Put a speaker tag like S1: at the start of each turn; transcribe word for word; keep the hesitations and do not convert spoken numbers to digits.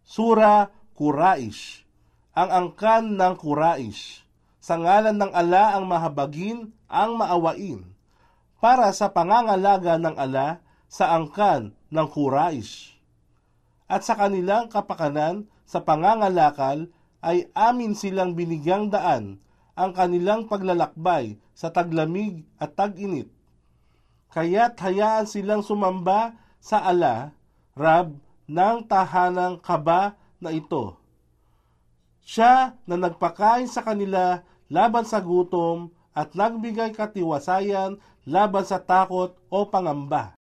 S1: Sura Quraish, ang angkan ng Quraish. Sa ngalan ng ala ang mahabagin, ang maawain, para sa pangangalaga ng ala sa angkan ng Quraish. At sa kanilang kapakanan sa pangangalakal ay amin silang binigyang daan ang kanilang paglalakbay sa taglamig at tag-init. Kaya't hayaan silang sumamba sa ala, Rab, ng tahanang Kaba na ito. Siya na nagpakain sa kanila laban sa gutom at nagbigay katiwasayan laban sa takot o pangamba.